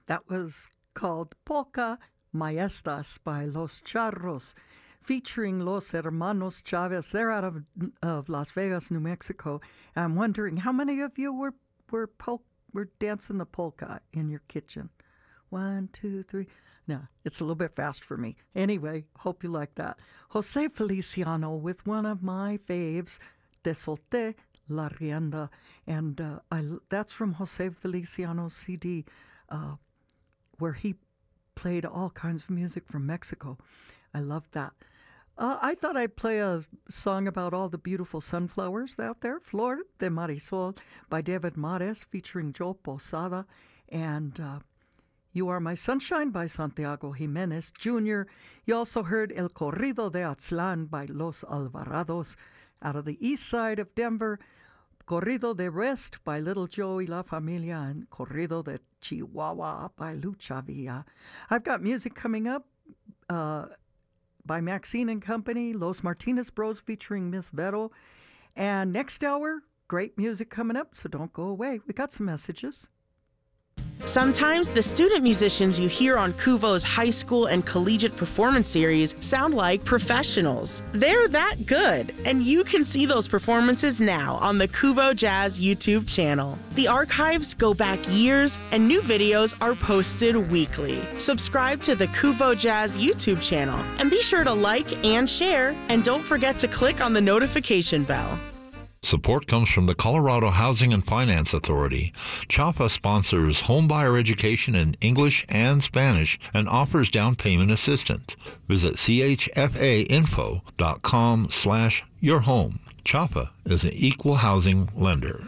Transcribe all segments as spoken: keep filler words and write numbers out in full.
That was called Polka Maestas by Los Charros, featuring Los Hermanos Chavez. They're out of of Las Vegas, New Mexico. I'm wondering how many of you were were pol- were dancing the polka in your kitchen. One, two, three. No, it's a little bit fast for me. Anyway, hope you like that. Jose Feliciano with one of my faves, Te Solté La Rienda. And uh, I, that's from Jose Feliciano's C D, uh, where he played all kinds of music from Mexico. I love that. Uh, I thought I'd play a song about all the beautiful sunflowers out there. Flor de Marisol by David Mares, featuring Joe Posada. And uh, You Are My Sunshine by Santiago Jimenez Junior You also heard El Corrido de Aztlán by Los Alvarados out of the east side of Denver. Corrido de Rest by Little Joe y La Familia, and Corrido de Chihuahua by Lucha Villa. I've got music coming up uh, by Maxine and Company, Los Martinez Bros featuring Miss Vero. And next hour, great music coming up, so don't go away. We got some messages. Sometimes the student musicians you hear on Kuvo's high school and collegiate performance series sound like professionals. They're that good, and you can see those performances now on the Kuvo Jazz YouTube channel. The archives go back years, and new videos are posted weekly. Subscribe to the Kuvo Jazz YouTube channel, and be sure to like and share, and don't forget to click on the notification bell. Support comes from the Colorado Housing and Finance Authority. CHAPA sponsors homebuyer education in English and Spanish and offers down payment assistance. Visit C H F A info dot com slash your home. CHAPA is an equal housing lender.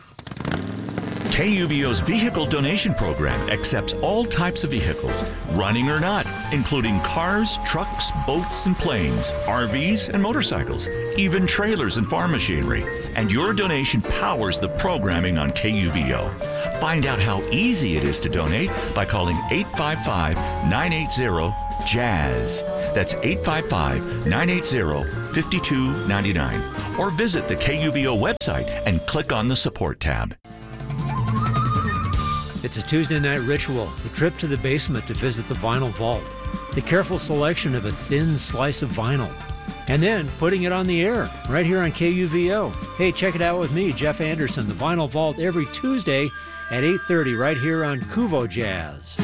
K U V O's vehicle donation program accepts all types of vehicles, running or not, including cars, trucks, boats, and planes, R Vs, and motorcycles, even trailers and farm machinery. And your donation powers the programming on K U V O. Find out how easy it is to donate by calling eight five five, nine eight zero, JAZZ. That's eight five five, nine eight zero, five two nine nine. Or visit the K U V O website and click on the Support tab. It's a Tuesday night ritual, a trip to the basement to visit the Vinyl Vault, the careful selection of a thin slice of vinyl, and then putting it on the air right here on K U V O. Hey, check it out with me, Jeff Anderson, the Vinyl Vault, every Tuesday at eight thirty right here on Kuvo Jazz.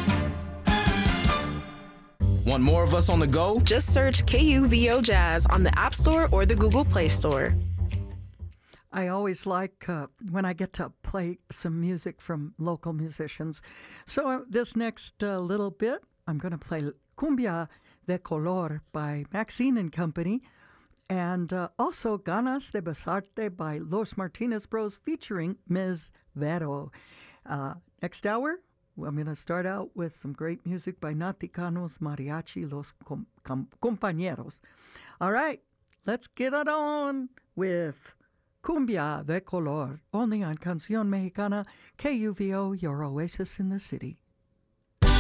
Want more of us on the go? Just search K U V O Jazz on the App Store or the Google Play Store. I always like uh, when I get to play some music from local musicians. So uh, this next uh, little bit, I'm going to play Cumbia de Color by Maxine and Company, and uh, also Ganas de Besarte by Los Martinez Bros featuring Miz Vero. Uh, next hour, I'm going to start out with some great music by Naticanos Mariachi Los Com- Com- Compañeros. All right, let's get it on with Cumbia de Color, only on Canción Mexicana, K U V O, your oasis in the city.